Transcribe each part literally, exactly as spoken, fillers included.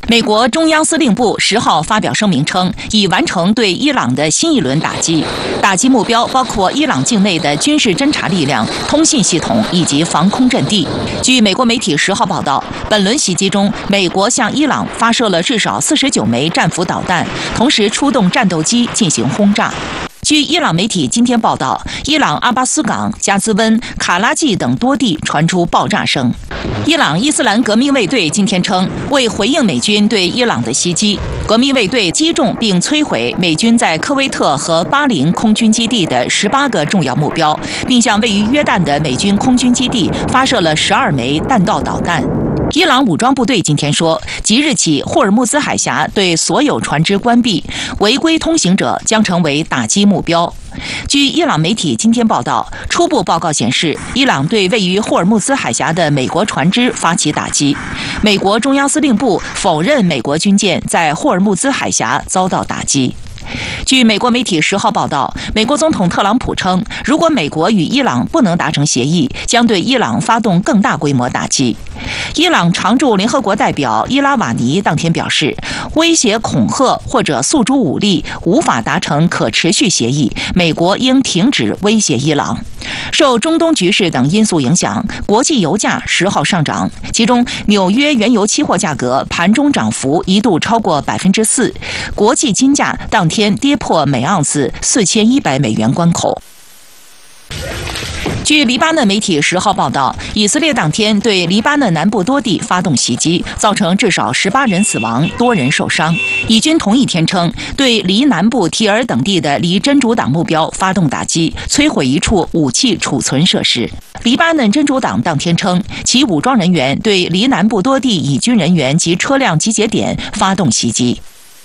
美国中央司令部十号发表声明称，已完成对伊朗的新一轮打击，打击目标包括伊朗境内的军事侦察力量、通信系统以及防空阵地。据美国媒体十号报道，本轮袭击中，美国向伊朗发射了至少四十九枚战斧导弹，同时出动战斗机进行轰炸。据伊朗媒体今天报道，伊朗阿巴斯港、加兹温、卡拉季等多地传出爆炸声。伊朗伊斯兰革命卫队今天称，为回应美军对伊朗的袭击，革命卫队击中并摧毁美军在科威特和巴林空军基地的十八个重要目标，并向位于约旦的美军空军基地发射了十二枚弹道导弹。伊朗武装部队今天说，即日起霍尔木兹海峡对所有船只关闭，违规通行者将成为打击目标。据伊朗媒体今天报道，初步报告显示，伊朗对位于霍尔木兹海峡的美国船只发起打击。美国中央司令部否认美国军舰在霍尔木兹海峡遭到打击。据美国媒体十号报道，美国总统特朗普称，如果美国与伊朗不能达成协议，将对伊朗发动更大规模打击。伊朗常驻联合国代表伊拉瓦尼当天表示，威胁、恐吓或者诉诸武力无法达成可持续协议，美国应停止威胁伊朗。受中东局势等因素影响，国际油价十号上涨，其中纽约原油期货价格盘中涨幅一度超过百分之四，国际金价当天跌破每盎司四千一百美元关口。据黎巴嫩媒体十号报道，以色列当天对黎巴嫩南部多地发动袭击，造成至少十八人死亡，多人受伤。以军同一天称，对黎南部提尔等地的黎真主党目标发动打击，摧毁一处武器储存设施。黎巴嫩真主党当天称，其武装人员对黎南部多地以军人员及车辆集结点发动袭击。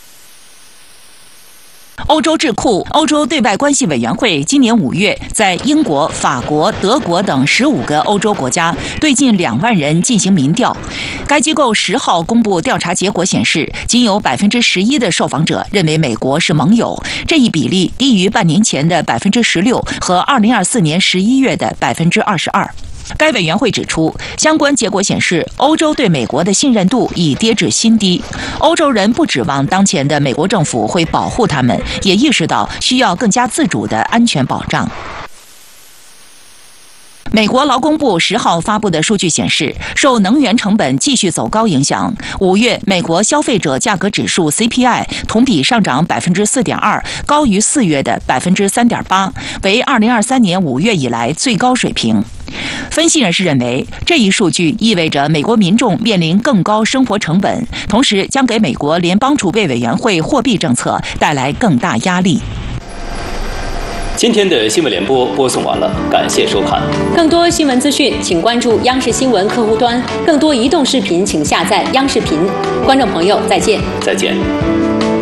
欧洲智库欧洲对外关系委员会今年五月在英国、法国、德国等十五个欧洲国家对近两万人进行民调。该机构十号公布调查结果显示，仅有百分之十一的受访者认为美国是盟友，这一比例低于半年前的百分之十六和二零二四年十一月的百分之二十二。该委员会指出，相关结果显示，欧洲对美国的信任度已跌至新低。欧洲人不指望当前的美国政府会保护他们，也意识到需要更加自主的安全保障。美国劳工部十号发布的数据显示，受能源成本继续走高影响，五月美国消费者价格指数 C P I 同比上涨百分之四点二，高于四月的百分之三点八，为二零二三年五月以来最高水平。分析人士认为，这一数据意味着美国民众面临更高生活成本，同时将给美国联邦储备委员会货币政策带来更大压力。 今天的新闻联播播送完了，感谢收看。 更多新闻资讯，请关注央视新闻客户端；更多移动视频，请下载央视频。观众朋友，再见。 再见。